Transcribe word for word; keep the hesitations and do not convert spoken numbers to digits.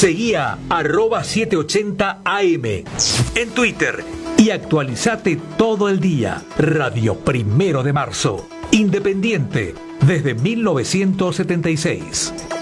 Seguí a arroba setecientos ochenta A M en Twitter y actualizate todo el día. Radio Primero de Marzo. Independiente desde mil novecientos setenta y seis.